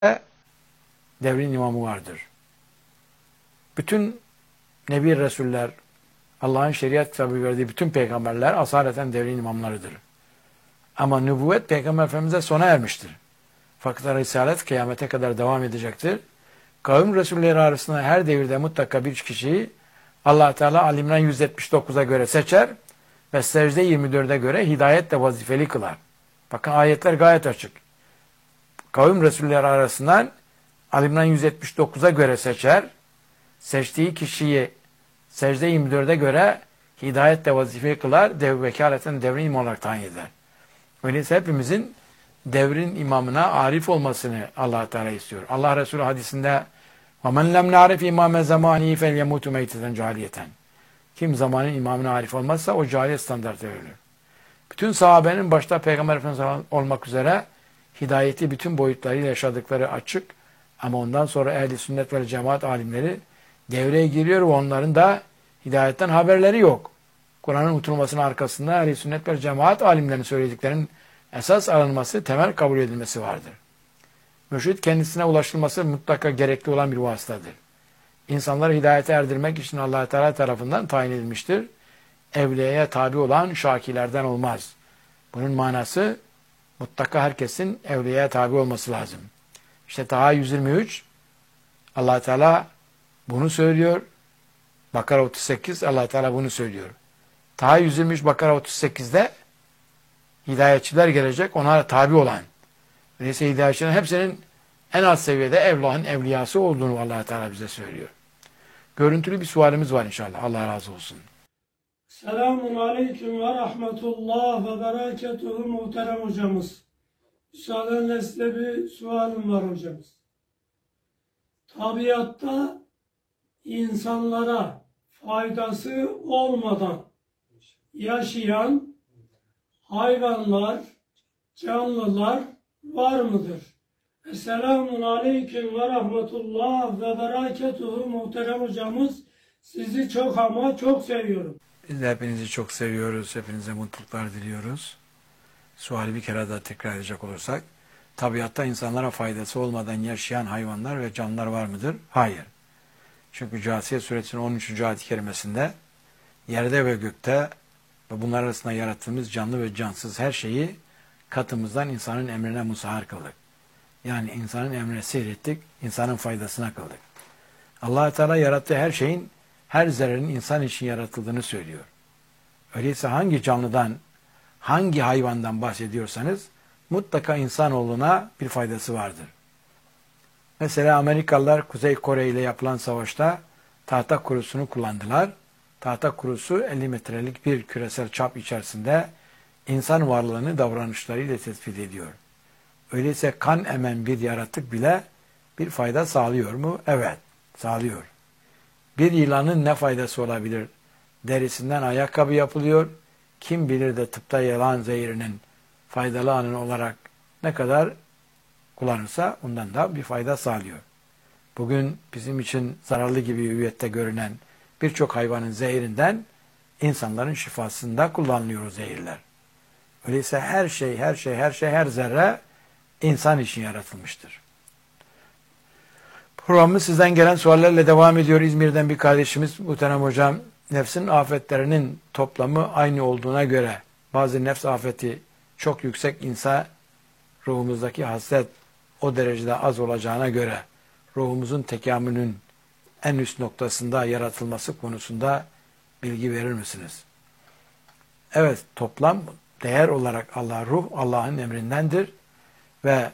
devrin imamı vardır. Bütün Nebi Resuller, Allah'ın şeriat kitabı verdiği bütün peygamberler asaleten devrin imamlarıdır. Ama nübüvvet Peygamber Efendimiz'e sona ermiştir. Fakat Risalet kıyamete kadar devam edecektir. Kavim Resulleri arasında her devirde mutlaka bir kişiyi Allah Teala Al-İmran 179'a göre seçer ve Secde 24'e göre hidayetle vazifeli kılar. Bakın ayetler gayet açık. Kavim Resulleri arasından Al-İmran 179'a göre seçer, seçtiği kişiyi Secde 24'e göre hidayetle vazifeli kılar, vekaleten devrin imamı olarak tayin eder. Öyleyse hepimizin devrin imamına arif olmasını Allah Teala istiyor. Allah Resulü hadisinde وَمَنْ لَمْ نَعْرِفْ اِمَامَ زَمَانِهِ فَلْيَمُوتُ مَيْتَةً cahiliyeten. Kim zamanın imamına arif olmazsa o cahiliyet standartı ölür. Bütün sahabenin başta Peygamber Efendimiz olmak üzere hidayeti bütün boyutlarıyla yaşadıkları açık, ama ondan sonra ehli sünnet ve cemaat alimleri devreye giriyor ve onların da hidayetten haberleri yok. Kur'an'ın unutulmasının arkasında ehli sünnet ve cemaat alimlerinin söylediklerinin esas alınması, temel kabul edilmesi vardır. Mürşid kendisine ulaşılması mutlaka gerekli olan bir vasıtadır. İnsanları hidayete erdirmek için Allah Teala tarafından tayin edilmiştir. Evliyaya tabi olan şakilerden olmaz. Bunun manası mutlaka herkesin evliyaya tabi olması lazım. İşte Taha 123 Allah Teala bunu söylüyor. Bakara 38 Allah Teala bunu söylüyor. Taha 123 Bakara 38'de hidayetçiler gelecek, ona tabi olan. Öyleyse hidayetçilerin hepsinin en alt seviyede Allah'ın evliyası olduğunu Allah Teala bize söylüyor. Görüntülü bir sualimiz var inşallah. Allah razı olsun. Selamun Aleyküm ve Rahmetullah ve Berekatuhu muhterem hocamız. Müsaadenle size bir sualım var hocamız. Tabiatta insanlara faydası olmadan yaşayan hayvanlar, canlılar var mıdır? Selamun Aleyküm ve Rahmetullah ve Berekatuhu muhterem hocamız. Sizi çok ama çok seviyorum. Biz de hepinizi çok seviyoruz. Hepinize mutluluklar diliyoruz. Suali bir kere daha tekrar edecek olursak, tabiatta insanlara faydası olmadan yaşayan hayvanlar ve canlılar var mıdır? Hayır. Çünkü Câsiye suresinin 13. ayet-i kerimesinde yerde ve gökte ve bunlar arasında yarattığımız canlı ve cansız her şeyi katımızdan insanın emrine musahhar kıldık. Yani insanın emrine seyrettik, insanın faydasına kıldık. Allah Teala yarattığı her şeyin, her zerrenin insan için yaratıldığını söylüyor. Öyleyse hangi canlıdan, hangi hayvandan bahsediyorsanız mutlaka insanoğluna bir faydası vardır. Mesela Amerikalılar Kuzey Kore ile yapılan savaşta tahta kurusunu kullandılar. Tahta kurusu 50 metrelik bir küresel çap içerisinde insan varlığını davranışlarıyla tespit ediyor. Öyleyse kan emen bir yaratık bile bir fayda sağlıyor mu? Evet, sağlıyor. Bir yılanın ne faydası olabilir? Derisinden ayakkabı yapılıyor. Kim bilir de tıpta yılan zehirinin faydalı anı olarak ne kadar kullanırsa ondan da bir fayda sağlıyor. Bugün bizim için zararlı gibi hüviyette görünen birçok hayvanın zehirinden insanların şifasında kullanılıyor o zehirler. Öyleyse her zerre insan için yaratılmıştır. Programımız sizden gelen suallerle devam ediyor. İzmir'den bir kardeşimiz muhterem hocam, nefsin afetlerinin toplamı aynı olduğuna göre bazı nefs afeti çok yüksek insa ruhumuzdaki hasret o derecede az olacağına göre ruhumuzun tekamülünün en üst noktasında yaratılması konusunda bilgi verir misiniz? Evet, toplam değer olarak ruh Allah'ın emrindendir ve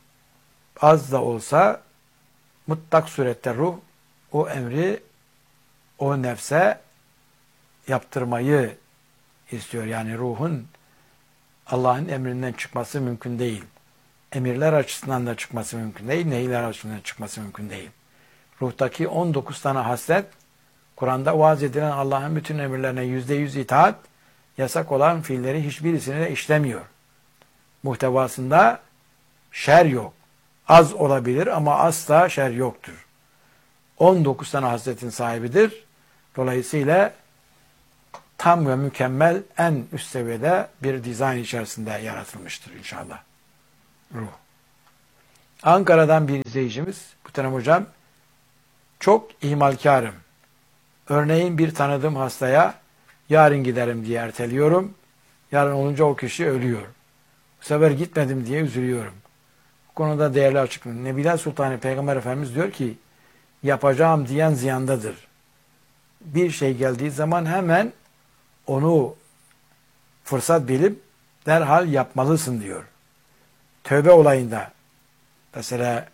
az da olsa mutlak surette ruh o emri o nefse yaptırmayı istiyor. Yani ruhun Allah'ın emrinden çıkması mümkün değil. Emirler açısından da çıkması mümkün değil. Nehirler açısından da çıkması mümkün değil. Ruhtaki 19 tane haslet, Kur'an'da vaaz edilen Allah'ın bütün emirlerine %100 itaat, yasak olan fiilleri hiçbirisini de işlemiyor. Muhtevasında şer yok. Az olabilir ama asla şer yoktur. 19 tane hasletin sahibidir. Dolayısıyla tam ve mükemmel en üst seviyede bir dizayn içerisinde yaratılmıştır inşallah. Ruh. Ankara'dan bir izleyicimiz, Muhterem Hocam, çok ihmalkarım. Örneğin bir tanıdığım hastaya yarın giderim diye erteliyorum. Yarın olunca o kişi ölüyor. Bu sefer gitmedim diye üzülüyorum. Bu konuda değerli açıklayın. Nebiler Sultanı Peygamber Efendimiz diyor ki, yapacağım diyen ziyandadır. Bir şey geldiği zaman hemen onu fırsat bilip derhal yapmalısın diyor. Tövbe olayında mesela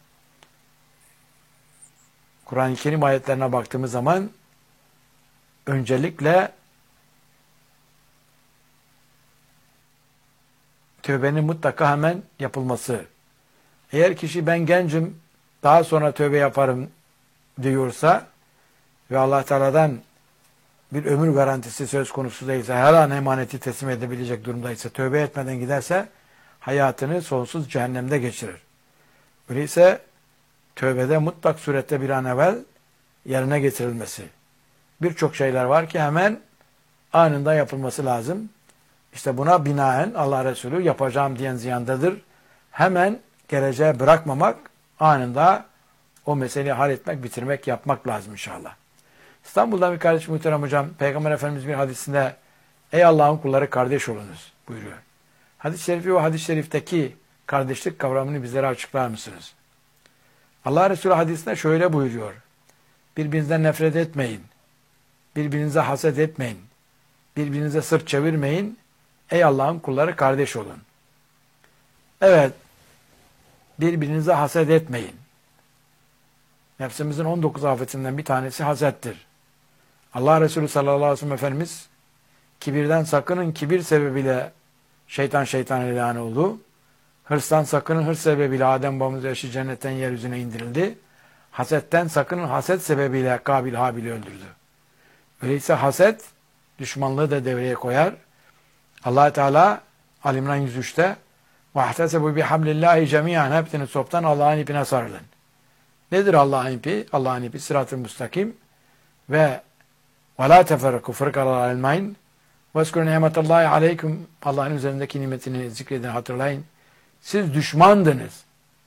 Kur'an-ı Kerim ayetlerine baktığımız zaman öncelikle tövbenin mutlaka hemen yapılması. Eğer kişi ben gencim daha sonra tövbe yaparım diyorsa ve Allah Teala'dan bir ömür garantisi söz konusu değilse, her an emaneti teslim edebilecek durumdaysa, tövbe etmeden giderse hayatını sonsuz cehennemde geçirir. Öyleyse tövbede mutlak surette bir an evvel yerine getirilmesi. Birçok şeyler var ki hemen anında yapılması lazım. İşte buna binaen Allah Resulü yapacağım diyen ziyandadır. Hemen geleceğe bırakmamak, anında o meseleyi halletmek, bitirmek, yapmak lazım inşallah. İstanbul'dan bir kardeşim Muhterem Hocam, Peygamber Efendimiz bir hadisinde ey Allah'ın kulları kardeş olunuz buyuruyor. Hadis-i şerifi ve hadis-i şerifteki kardeşlik kavramını bizlere açıklar mısınız? Allah Resulü hadisinde şöyle buyuruyor. Birbirinizden nefret etmeyin. Birbirinize haset etmeyin. Birbirinize sırt çevirmeyin. Ey Allah'ın kulları kardeş olun. Evet, birbirinize haset etmeyin. Nefsimizin 19 afetinden bir tanesi hasettir. Allah Resulü sallallahu aleyhi ve sellem Efendimiz kibirden sakının, kibir sebebiyle şeytan ilan oldu. Hırstan sakının, hırs sebebiyle Adem babamız eşi cennetten yeryüzüne indirildi. Hasetten sakının, haset sebebiyle Kabil Habil'i öldürdü. Öyleyse haset düşmanlığı da devreye koyar. Allah Teala Ali-İmran 103'te وَاحْتَسَبُوا بِحَبْلِ اللّٰهِ جَمِيعًا hepsini toptan Allah'ın ipine sarılın. Nedir Allah'ın ipi? Allah'ın ipi sırat-ı müstakim ve وَلَا تَفَرَّقُوا فَرْقَرَا الْمَيْنِ وَاسْكُرُوا نِعْمَةَ اللّٰهِ عَلَيْكُمْ Allah'ın üzerindeki nimetini zikredin, hatırlayın. Siz düşmandınız.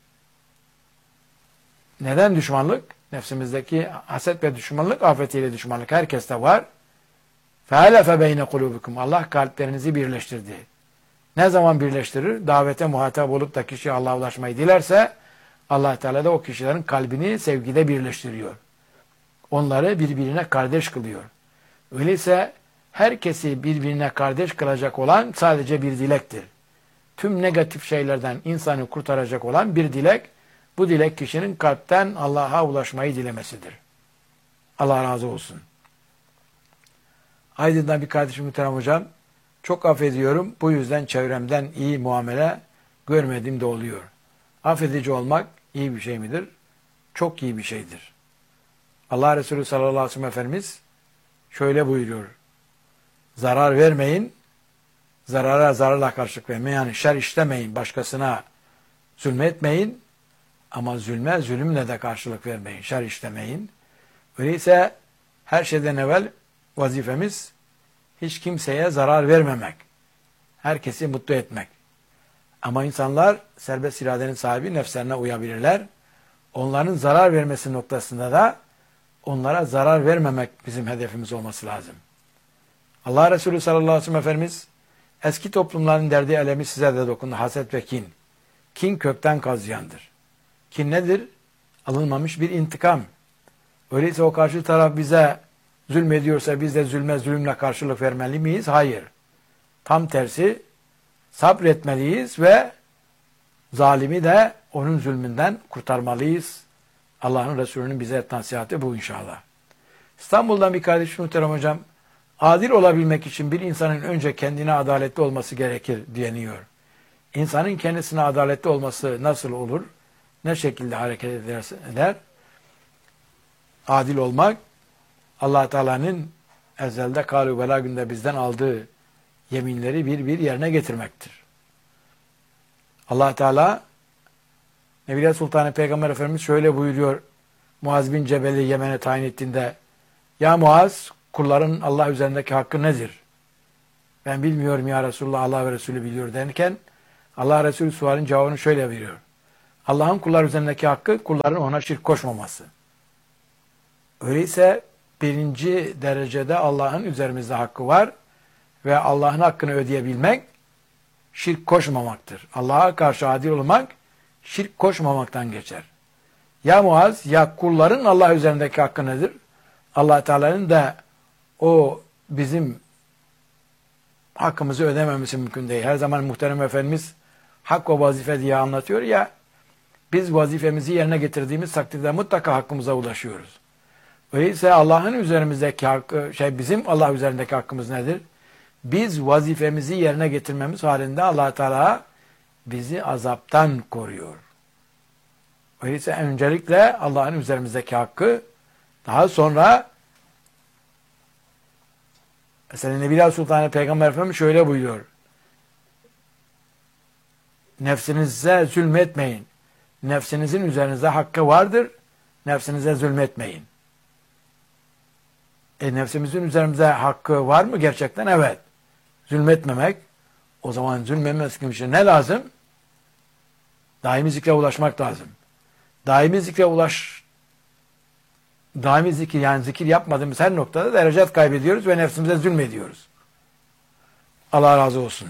Neden düşmanlık? Nefsimizdeki haset ve düşmanlık, afetiyle düşmanlık herkeste var. فَاَلَفَ بَيْنَ قُلُوبِكُمْ Allah kalplerinizi birleştirdi. Ne zaman birleştirir? Davete muhatap olup da kişi Allah'a ulaşmayı dilerse Allah Teala da o kişilerin kalbini sevgide birleştiriyor. Onları birbirine kardeş kılıyor. Öyleyse herkesi birbirine kardeş kılacak olan sadece bir dilektir. Tüm negatif şeylerden insanı kurtaracak olan bir dilek, bu dilek kişinin kalpten Allah'a ulaşmayı dilemesidir. Allah razı olsun. Aydın'dan bir kardeşim Muhterem Hocam, çok affediyorum, bu yüzden çevremden iyi muamele görmediğim de oluyor. Affedici olmak iyi bir şey midir? Çok iyi bir şeydir. Allah Resulü sallallahu aleyhi ve sellem Efendimiz şöyle buyuruyor. Zarar vermeyin, zarara zararla karşılık vermeyin. Yani şer işlemeyin, başkasına zulmetmeyin ama zulme zulümle de karşılık vermeyin, şer işlemeyin. Öyleyse her şeyden evvel vazifemiz hiç kimseye zarar vermemek, herkesi mutlu etmek. Ama insanlar serbest iradenin sahibi, nefslerine uyabilirler. Onların zarar vermesi noktasında da onlara zarar vermemek bizim hedefimiz olması lazım. Allah Resulü sallallahu aleyhi ve sellem Efendimiz eski toplumların derdi elemi size de dokundu. Haset ve kin. Kin kökten kazıyandır. Kin nedir? Alınmamış bir intikam. Öyleyse o karşı taraf bize zulmediyorsa biz de zulümle karşılık vermeli miyiz? Hayır. Tam tersi sabretmeliyiz ve zalimi de onun zulmünden kurtarmalıyız. Allah'ın Resulü'nün bize nasihatı bu inşallah. İstanbul'dan bir kardeşim Muhterem Hocam, adil olabilmek için bir insanın önce kendine adaletli olması gerekir deniyor. İnsanın kendisine adaletli olması nasıl olur? Ne şekilde hareket eder? Adil olmak, Allah Teala'nın ezelde kâlû belâ günde bizden aldığı yeminleri bir bir yerine getirmektir. Allah Teala Nebiler Sultanı Peygamber Efendimiz şöyle buyuruyor. Muaz bin Cebel'i Yemen'e tayin ettiğinde, ya Muaz, kulların Allah üzerindeki hakkı nedir? Ben bilmiyorum ya Resulullah, Allah ve Resulü biliyor derken Allah Resulü sualin cevabını şöyle veriyor. Allah'ın kullar üzerindeki hakkı kulların ona şirk koşmaması. Öyleyse birinci derecede Allah'ın üzerimizde hakkı var ve Allah'ın hakkını ödeyebilmek şirk koşmamaktır. Allah'a karşı adil olmak şirk koşmamaktan geçer. Ya Muaz, ya kulların Allah üzerindeki hakkı nedir? Allah Teala'nın da o bizim hakkımızı ödememesi mümkün değil. Her zaman muhterem Efendimiz hak ve vazife diye anlatıyor ya, biz vazifemizi yerine getirdiğimiz takdirde mutlaka hakkımıza ulaşıyoruz. Öyleyse Allah'ın üzerimizdeki hakkı, bizim Allah üzerindeki hakkımız nedir? Biz vazifemizi yerine getirmemiz halinde Allah Teala bizi azaptan koruyor. Öyleyse öncelikle Allah'ın üzerimizdeki hakkı, daha sonra mesela Nebiler Sultanı Peygamber Efendimiz şöyle buyuruyor. Nefsinize zulmetmeyin. Nefsinizin üzerinizde hakkı vardır. Nefsinize zulmetmeyin. Nefsimizin üzerimizde hakkı var mı gerçekten? Evet. Zulmetmemek. O zaman zulmetmemek için ne lazım? Daimi zikre ulaşmak lazım. Daimi zikir, yani zikir yapmadığımız her noktada derecat kaybediyoruz ve nefsimize zulmediyoruz. Allah razı olsun.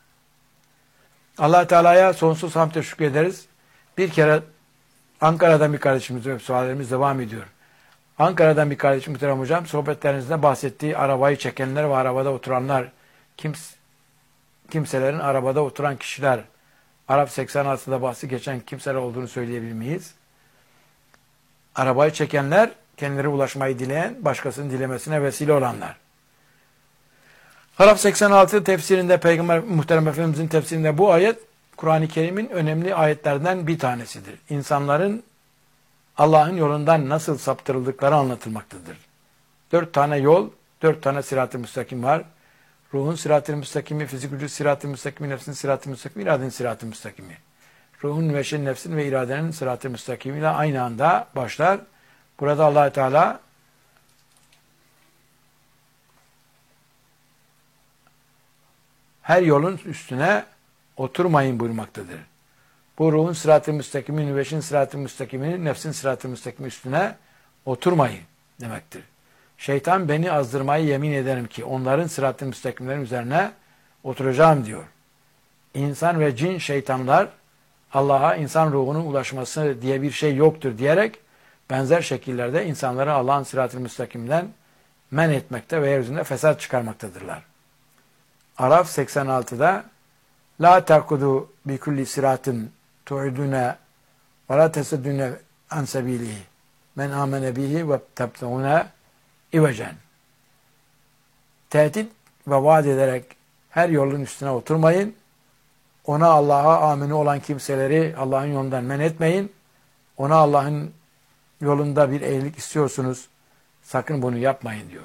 Allah Teala'ya sonsuz hamd teşekkür ederiz. Bir kere Ankara'dan bir kardeşimiz ve suallerimiz devam ediyor. Ankara'dan bir kardeşim muhterem hocam sohbetlerinizde bahsettiği arabayı çekenler ve arabada oturanlar, kimselerin arabada oturan kişiler, Arap 86'da bahsi geçen kimseler olduğunu söyleyebilir miyiz? Arabayı çekenler, kendileri ulaşmayı dileyen, başkasının dilemesine vesile olanlar. Arap 86 tefsirinde, Peygamber Muhterem Efendimizin tefsirinde bu ayet, Kur'an-ı Kerim'in önemli ayetlerden bir tanesidir. İnsanların Allah'ın yolundan nasıl saptırıldıkları anlatılmaktadır. 4 tane yol, 4 tane sırat-ı müstakim var. Ruhun sırat-ı müstakimi, fizik vücut sırat-ı müstakimi, nefsin sırat-ı müstakimi, iradenin sırat-ı müstakimi. Ruhun ve şeyin, nefsin ve iradenin sırat-ı müstakimiyle aynı anda başlar. Burada Allah Teala her yolun üstüne oturmayın buyurmaktadır. Bu ruhun sırat-ı müstakimi, nüveşin sırat-ı müstakiminin, nefsin sırat-ı müstakimi üstüne oturmayın demektir. Şeytan beni azdırmayı yemin ederim ki onların sırat-ı müstakimlerin üzerine oturacağım diyor. İnsan ve cin şeytanlar Allah'a insan ruhunun ulaşması diye bir şey yoktur diyerek benzer şekillerde insanları Allah'ın sırat-ı müstakimden men etmekte ve yeryüzünde fesat çıkarmaktadırlar. Araf 86'da La takudu bi kulli siratin tu'idune ve la teseddune an sebilihi men amene bihi ve tebteğune İvecen. Tehdit ve vaat ederek her yolun üstüne oturmayın. Ona Allah'a amini olan kimseleri Allah'ın yolundan men etmeyin. Ona Allah'ın yolunda bir eğrilik istiyorsunuz. Sakın bunu yapmayın diyor.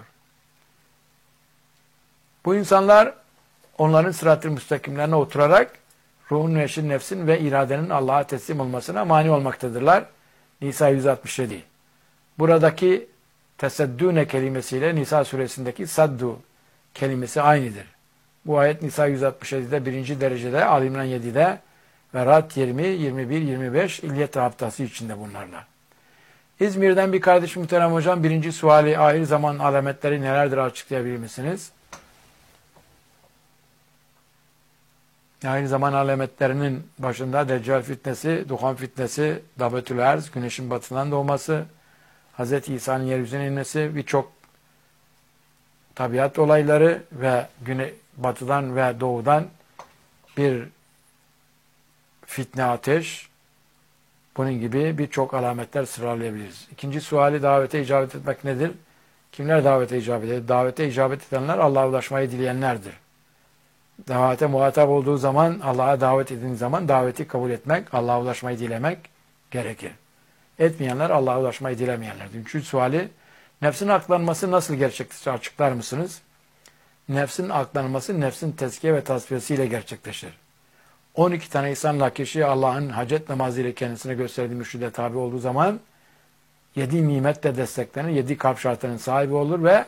Bu insanlar onların sırat-ı müstakimlerine oturarak ruhun, neşin, nefsin ve iradenin Allah'a teslim olmasına mani olmaktadırlar. Nisa 167. Buradaki teseddüne kelimesiyle Nisa suresindeki saddu kelimesi aynıdır. Bu ayet Nisa 167'de 1. derecede, Ali İmran 7'de ve Ra'd 20, 21, 25 İlyet Rabtası içinde bunlarla. İzmir'den bir kardeş muhterem hocam, birinci suali ahir zaman alametleri nelerdir açıklayabilir misiniz? Ahir zaman alametlerinin başında Deccal fitnesi, Duhan fitnesi, Dabetül Erz, güneşin batından doğması, Hz. İsa'nın yeryüzüne inmesi, birçok tabiat olayları ve batıdan ve doğudan bir fitne ateş, bunun gibi birçok alametler sıralayabiliriz. İkinci suali davete icabet etmek nedir? Kimler davete icabet eder? Davete icabet edenler Allah'a ulaşmayı dileyenlerdir. Davete muhatap olduğu zaman, Allah'a davet edildiği zaman daveti kabul etmek, Allah'a ulaşmayı dilemek gerekir. Etmeyenler Allah'a ulaşmayı dilemeyenlerdir. Üçüncü suali, nefsin aklanması nasıl gerçekleşir açıklar mısınız? Nefsin aklanması, nefsin tezkiye ve tasfiyesiyle gerçekleşir. 12 tane insanla kişi Allah'ın hacet namazıyla kendisine gösterdiği mürşide tabi olduğu zaman 7 nimetle desteklenir, 7 kalp şartlarının sahibi olur ve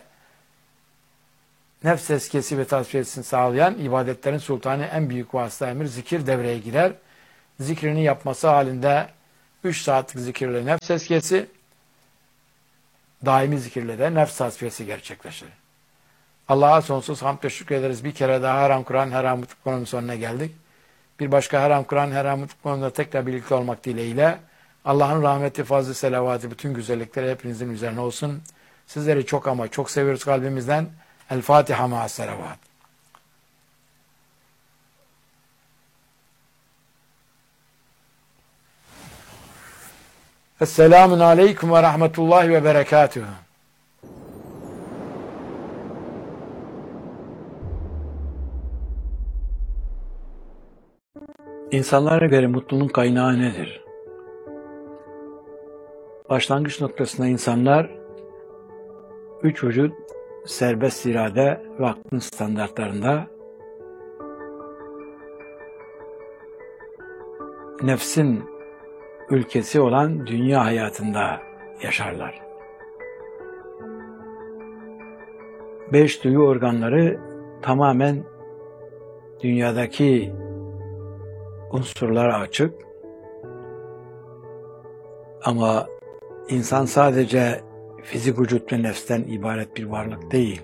nefs tezkiyesi ve tasfiyesini sağlayan ibadetlerin sultanı en büyük vasıta emir zikir devreye girer. zikrini yapması halinde 3 saatlik zikirle nefs tezkiyesi, daimi zikirle de nefs tasfiyesi gerçekleşir. Allah'a sonsuz hamd ve şükrederiz. Bir kere daha Haram Kur'an, Haram Mutluluk konunun sonuna geldik. Bir başka Haram Kur'an, Haram Mutluluk konusunda tekrar birlikte olmak dileğiyle Allah'ın rahmeti, fazlı, selavatı, bütün güzellikleri hepinizin üzerine olsun. Sizleri çok ama çok seviyoruz kalbimizden. El Fatiha ma'as selavat. Esselamun aleyküm ve rahmetullahi ve berekatühü. İnsanlara göre mutluluğun kaynağı nedir? Başlangıç noktasında insanlar 3 vücut, serbest irade ve aklın standartlarında nefsin ülkesi olan dünya hayatında yaşarlar. 5 duyu organları tamamen dünyadaki unsurlara açık. Ama insan sadece fizik vücut ve nefsten ibaret bir varlık değil.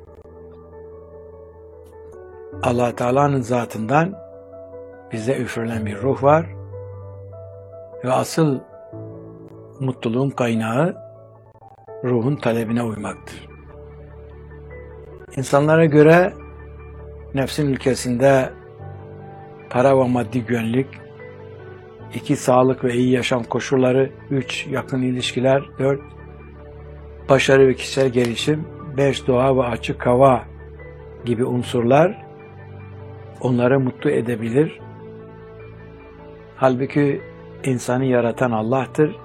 Allah Teala'nın zatından bize üfürülen bir ruh var ve asıl mutluluğun kaynağı ruhun talebine uymaktır. İnsanlara göre nefsin ülkesinde para ve maddi güvenlik, 2 sağlık ve iyi yaşam koşulları, 3 yakın ilişkiler, 4 başarı ve kişisel gelişim, 5 doğa ve açık hava gibi unsurlar onları mutlu edebilir. Halbuki insanı yaratan Allah'tır.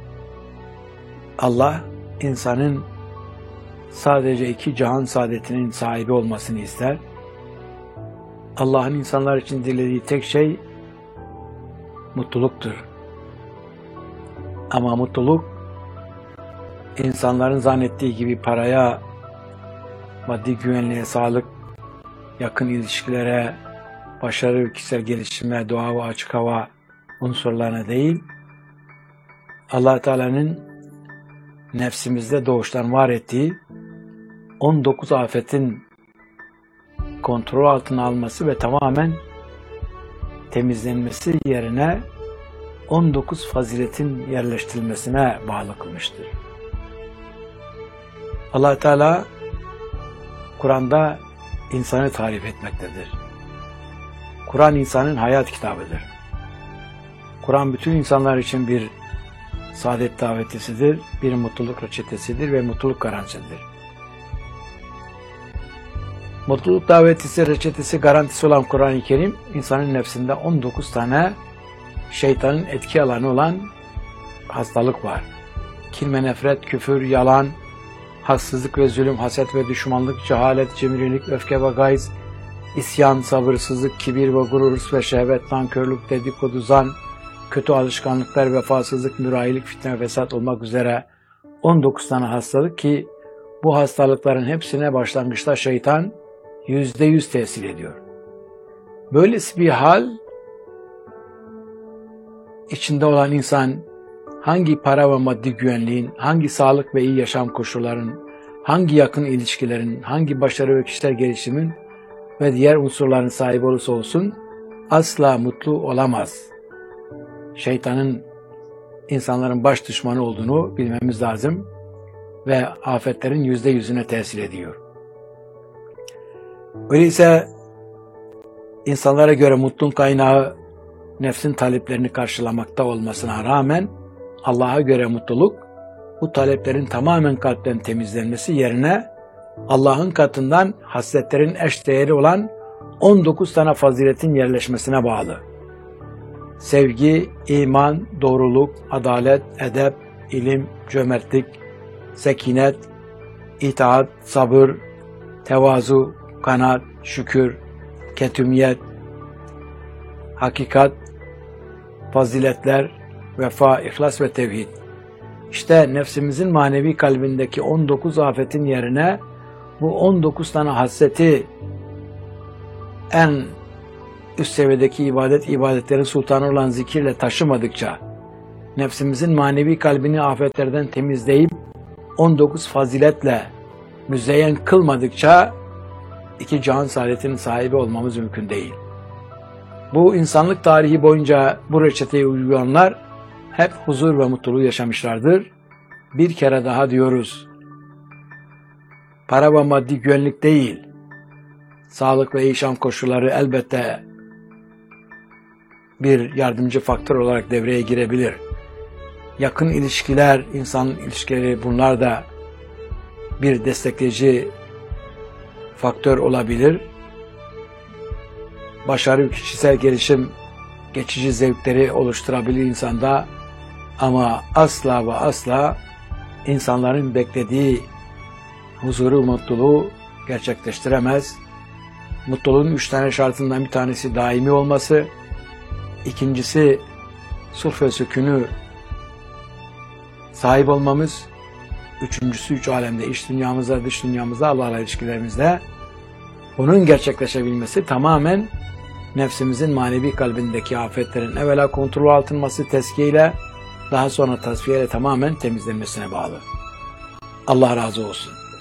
Allah insanın sadece 2 cihan saadetinin sahibi olmasını ister. Allah'ın insanlar için dilediği tek şey mutluluktur. Ama mutluluk insanların zannettiği gibi paraya, maddi güvenliğe, sağlık, yakın ilişkilere, başarı, kişisel gelişime, doğa ve açık hava unsurlarına değil, Allah Teala'nın nefsimizde doğuştan var ettiği 19 afetin kontrol altına alması ve tamamen temizlenmesi yerine 19 faziletin yerleştirilmesine bağlı kılmıştır. Allah Teala Kur'an'da insanı tarif etmektedir. Kur'an insanın hayat kitabıdır. Kur'an bütün insanlar için bir saadet davetisidir, bir mutluluk reçetesidir ve mutluluk garantisidir. Mutluluk davetisi, reçetesi, garantisi olan Kur'an-ı Kerim, insanın nefsinde 19 tane şeytanın etki alanı olan hastalık var. Kin ve nefret, küfür, yalan, haksızlık ve zulüm, haset ve düşmanlık, cehalet, cimrilik, öfke ve gayz, isyan, sabırsızlık, kibir ve gurur, hırs ve şehvet, nankörlük, dedikodu, zan, kötü alışkanlıklar, vefasızlık, mürahilik, fitne ve fesat olmak üzere 19 tane hastalık ki bu hastalıkların hepsine başlangıçta şeytan %100 tesir ediyor. Böylesi bir hal içinde olan insan hangi para ve maddi güvenliğin, hangi sağlık ve iyi yaşam koşullarının, hangi yakın ilişkilerin, hangi başarı ve kişisel gelişimin ve diğer unsurların sahibi olursa olsun asla mutlu olamaz. Şeytanın insanların baş düşmanı olduğunu bilmemiz lazım ve afetlerin %100'üne tesir ediyor. Öyleyse insanlara göre mutluluğun kaynağı nefsin taleplerini karşılamakta olmasına rağmen Allah'a göre mutluluk bu taleplerin tamamen kalpten temizlenmesi yerine Allah'ın katından hasletlerin eşdeğeri olan 19 tane faziletin yerleşmesine bağlı. Sevgi, iman, doğruluk, adalet, edep, ilim, cömertlik, sekinet, itaat, sabır, tevazu, kanaat, şükür, ketümiyet, hakikat, faziletler, vefa, ihlas ve tevhid. İşte nefsimizin manevi kalbindeki 19 afetin yerine bu 19 tane hasreti en üst seviyedeki ibadetlerin sultanı olan zikirle taşımadıkça, nefsimizin manevi kalbini afetlerden temizleyip 19 faziletle müzeyyen kılmadıkça iki cihan saadetinin sahibi olmamız mümkün değil. Bu insanlık tarihi boyunca bu reçeteyi uygulayanlar hep huzur ve mutluluğu yaşamışlardır. Bir kere daha diyoruz, para ve maddi güvenlik değil, sağlık ve yaşam koşulları elbette bir yardımcı faktör olarak devreye girebilir. Yakın ilişkiler, insan ilişkileri, bunlar da bir destekleyici faktör olabilir. Başarı, kişisel gelişim, geçici zevkleri oluşturabilir insanda, ama asla ve asla insanların beklediği huzuru, mutluluğu gerçekleştiremez. Mutluluğun 3 tane şartından bir tanesi daimi olması, ikincisi sulh ve sükûnü sahip olmamız, üçüncüsü 3 alemde, iç dünyamızda, dış dünyamızda, Allah'la ilişkilerimizde bunun gerçekleşebilmesi tamamen nefsimizin manevi kalbindeki afetlerin evvela kontrol altınması tezkiyeyle, daha sonra tasfiyeyle tamamen temizlenmesine bağlı. Allah razı olsun.